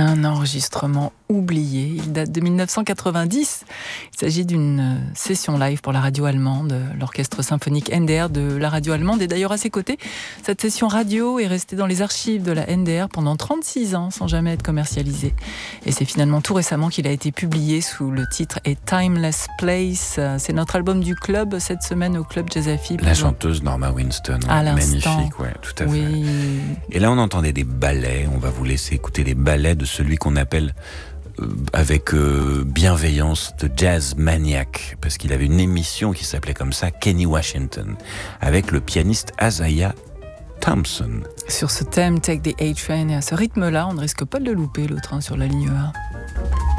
Un enregistrement oublié, il date de 1990. Il s'agit d'une session live pour la radio allemande, l'orchestre symphonique NDR de la radio allemande. Et d'ailleurs à ses côtés, cette session radio est restée dans les archives de la NDR pendant 36 ans sans jamais être commercialisée. Et c'est finalement tout récemment qu'il a été publié sous le titre A Timeless Place. C'est notre album du club cette semaine au club Jazz AFib. La chanteuse Norma Winston, à magnifique, ouais, tout à fait. Et là on entendait des ballets, on va vous laisser écouter des ballets de celui qu'on appelle avec bienveillance de jazz maniac, parce qu'il avait une émission qui s'appelait comme ça, Kenny Washington, avec le pianiste Isaiah Thompson. Sur ce thème Take the A Train et à ce rythme-là, on ne risque pas de le louper, le train sur la ligne 1.